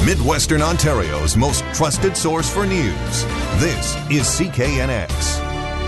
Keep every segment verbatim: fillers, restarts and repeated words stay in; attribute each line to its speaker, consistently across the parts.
Speaker 1: Midwestern Ontario's most trusted source for news. This is C K N X.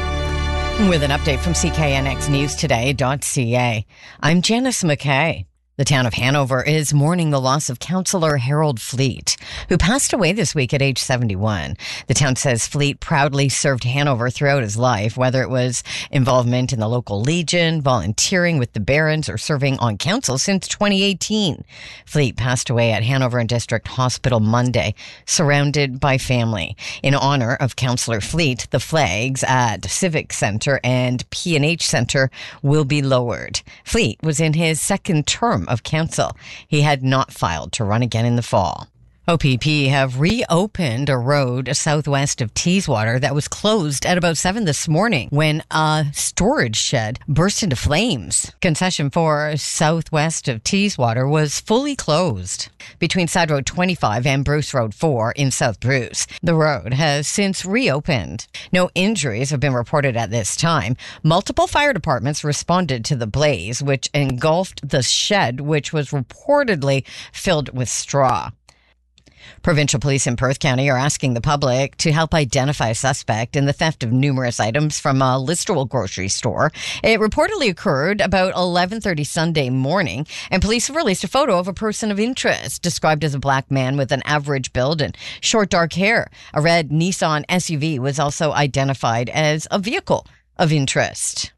Speaker 2: With an update from C K N X News Today dot C A, I'm Janice McKay. The town of Hanover is mourning the loss of Councillor Harold Fleet, who passed away this week at age seventy-one. The town says Fleet proudly served Hanover throughout his life, whether it was involvement in the local Legion, volunteering with the Barons, or serving on council since twenty eighteen. Fleet passed away at Hanover and District Hospital Monday, surrounded by family. In honor of Councillor Fleet, the flags at Civic Centre and P and H Centre will be lowered. Fleet was in his second term of council. He had not filed to run again in the fall. O P P have reopened a road southwest of Teeswater that was closed at about seven this morning when a storage shed burst into flames. Concession four southwest of Teeswater was fully closed between Side Road twenty-five and Bruce Road four in South Bruce. The road has since reopened. No injuries have been reported at this time. Multiple fire departments responded to the blaze, which engulfed the shed, which was reportedly filled with straw. Provincial police in Perth County are asking the public to help identify a suspect in the theft of numerous items from a Listowel grocery store. It reportedly occurred about eleven thirty Sunday morning, and police have released a photo of a person of interest, described as a black man with an average build and short dark hair. A red Nissan S U V was also identified as a vehicle of interest.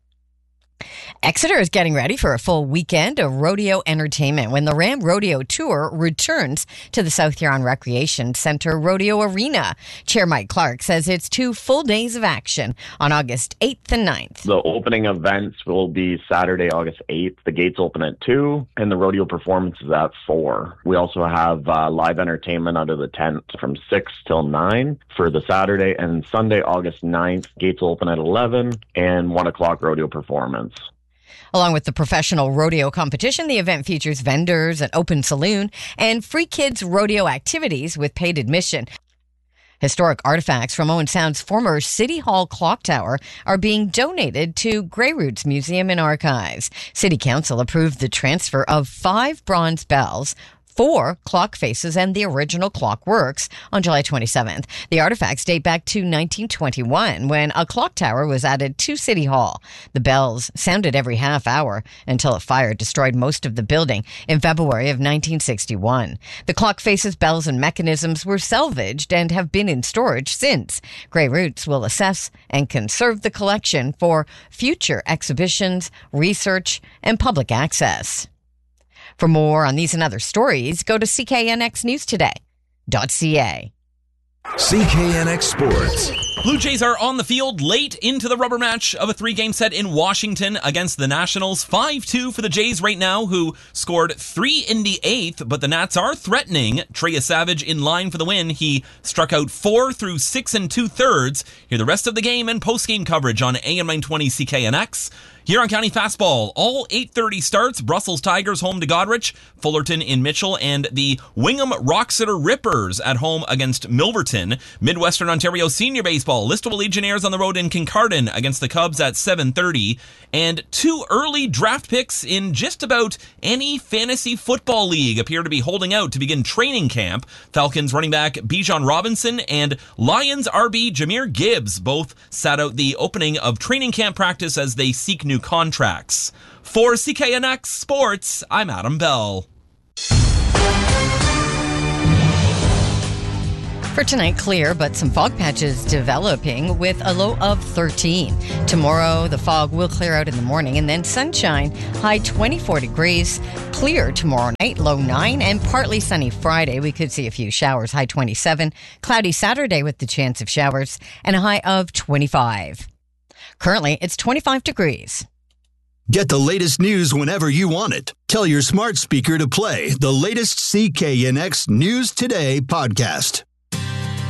Speaker 2: Exeter is getting ready for a full weekend of rodeo entertainment when the Ram Rodeo Tour returns to the South Huron Recreation Centre Rodeo Arena. Chair Mike Clark says it's two full days of action on August eighth and ninth.
Speaker 3: The opening events will be Saturday, August eighth. The gates open at two and the rodeo performance is at four. We also have uh, live entertainment under the tent from six till nine for the Saturday, and Sunday, August ninth, gates will open at eleven and one o'clock rodeo performance.
Speaker 2: Along with the professional rodeo competition, the event features vendors, an open saloon, and free kids rodeo activities with paid admission. Historic artifacts from Owen Sound's former City Hall clock tower are being donated to Grey Roots Museum and Archives. City Council approved the transfer of five bronze bells, four clock faces, and the original clock works on July twenty-seventh. The artifacts date back to nineteen twenty-one, when a clock tower was added to City Hall. The bells sounded every half hour until a fire destroyed most of the building in February of nineteen sixty-one. The clock faces, bells, and mechanisms were salvaged and have been in storage since. Grey Roots will assess and conserve the collection for future exhibitions, research, and public access. For more on these and other stories, go to C K N X News Today dot C A.
Speaker 1: C K N X Sports.
Speaker 4: Blue Jays are on the field late into the rubber match of a three-game set in Washington against the Nationals. five two for the Jays right now, who scored three in the eighth, but the Nats are threatening. Trey Savage in line for the win. He struck out four through six and two-thirds. Hear the rest of the game and post-game coverage on A M nine twenty C K N X. Huron County Fastball, all eight thirty starts. Brussels Tigers home to Goderich, Fullerton in Mitchell, and the Wingham Roxeter Rippers at home against Milverton. Midwestern Ontario Senior Baseball, Listowel Legionnaires on the road in Kincardine against the Cubs at seven thirty. And two early draft picks in just about any fantasy football league appear to be holding out to begin training camp. Falcons running back Bijan Robinson and Lions R B Jahmyr Gibbs both sat out the opening of training camp practice as they seek new contracts. For C K N X Sports, I'm Adam Bell.
Speaker 2: For tonight, clear, but some fog patches developing with a low of thirteen. Tomorrow, the fog will clear out in the morning, and then sunshine, high twenty-four degrees. Clear tomorrow night, low nine, and partly sunny Friday. We could see a few showers, high twenty-seven. Cloudy Saturday with the chance of showers, and a high of twenty-five. Currently, it's twenty-five degrees.
Speaker 5: Get the latest news whenever you want it. Tell your smart speaker to play the latest C K N X News Today podcast.